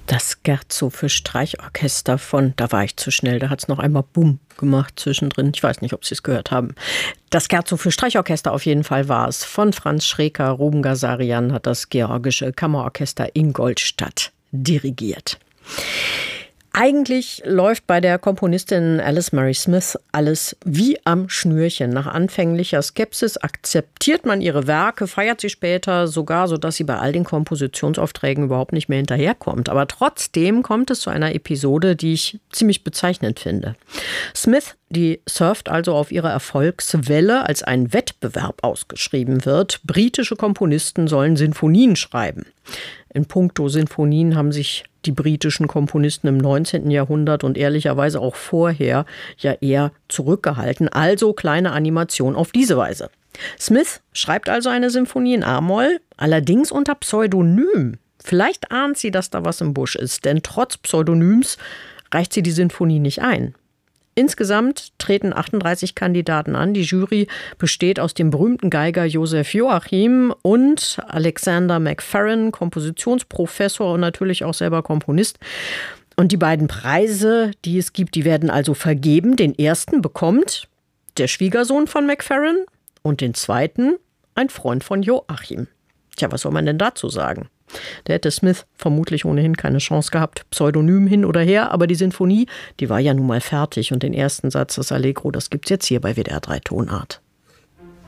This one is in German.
Das Scherzo für Streichorchester von, da war ich zu schnell, da hat es noch einmal Bumm gemacht zwischendrin. Ich weiß nicht, ob Sie es gehört haben. Das Scherzo für Streichorchester auf jeden Fall war es. Von Franz Schreker. Ruben Gazarian hat das Georgische Kammerorchester Ingolstadt dirigiert. Eigentlich läuft bei der Komponistin Alice Murray Smith alles wie am Schnürchen. Nach anfänglicher Skepsis akzeptiert man ihre Werke, feiert sie später sogar, sodass sie bei all den Kompositionsaufträgen überhaupt nicht mehr hinterherkommt. Aber trotzdem kommt es zu einer Episode, die ich ziemlich bezeichnend finde. Smith, die surft also auf ihre Erfolgswelle, als ein Wettbewerb ausgeschrieben wird. Britische Komponisten sollen Sinfonien schreiben. In puncto Sinfonien haben sich die britischen Komponisten im 19. Jahrhundert und ehrlicherweise auch vorher ja eher zurückgehalten. Also kleine Animation auf diese Weise. Smith schreibt also eine Sinfonie in A-Moll, allerdings unter Pseudonym. Vielleicht ahnt sie, dass da was im Busch ist, denn trotz Pseudonyms reicht sie die Sinfonie nicht ein. Insgesamt treten 38 Kandidaten an. Die Jury besteht aus dem berühmten Geiger Joseph Joachim und Alexander Macfarren, Kompositionsprofessor und natürlich auch selber Komponist. Und die beiden Preise, die es gibt, die werden also vergeben. Den ersten bekommt der Schwiegersohn von Macfarren und den zweiten ein Freund von Joachim. Tja, was soll man denn dazu sagen? Da hätte Smith vermutlich ohnehin keine Chance gehabt, Pseudonym hin oder her, aber die Sinfonie, die war ja nun mal fertig und den ersten Satz des Allegro, das gibt's jetzt hier bei WDR 3 Tonart.